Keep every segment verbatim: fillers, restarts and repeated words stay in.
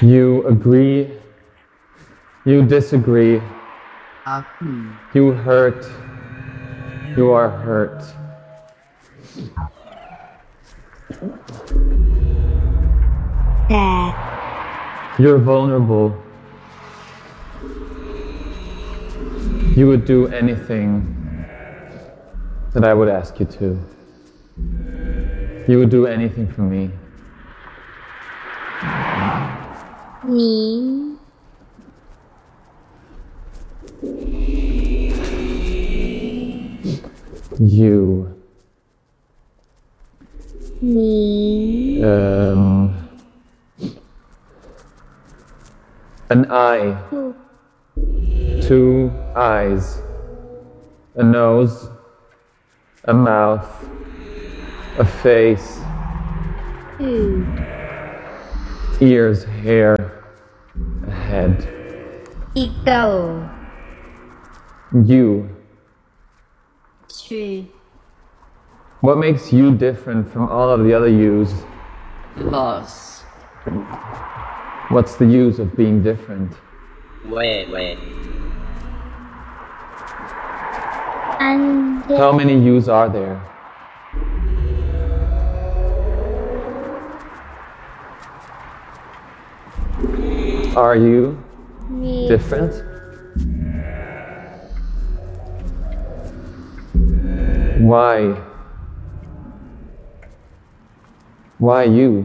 You agree, you disagree, you hurt, you are hurt. You're vulnerable. You would do anything that I would ask you to. You would do anything for me. 你 You. 你 Um, an eye. Two eyes. A nose. A mouth. A face. 与 Ears, hair. A head. 一个 You. 去 What makes you different from all of the other yous? Loss. What's the use of being different? Wait, wait. 安 How many yous are there? Are you 你 different? Why? Why you?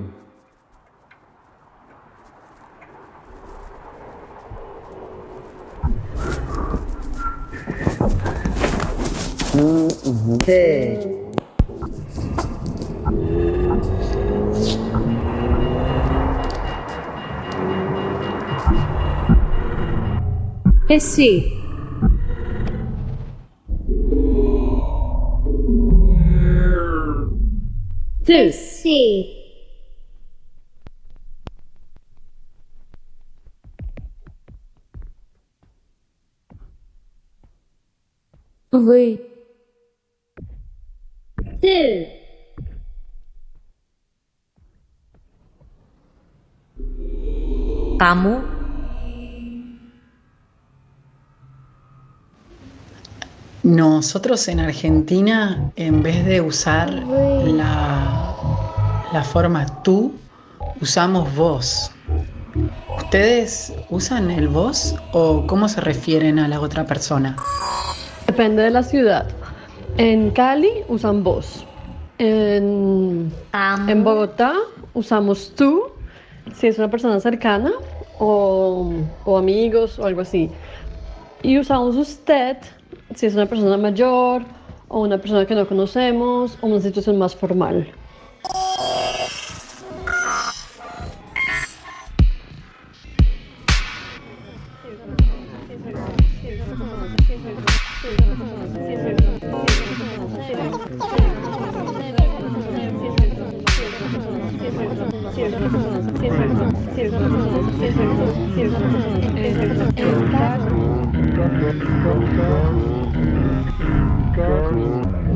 Esse. This. 是 Ви. two Kamu? Nosotros en Argentina, en vez de usar la, la forma tú, usamos vos. ¿Ustedes usan el vos o cómo se refieren a la otra persona? Depende de la ciudad. En Cali usan vos. En, Kamu en Bogotá usamos tú, si es una persona cercana o, o amigos o algo así. Y usamos usted, si es una persona mayor o una persona que no conocemos o una situación más formal. en Cali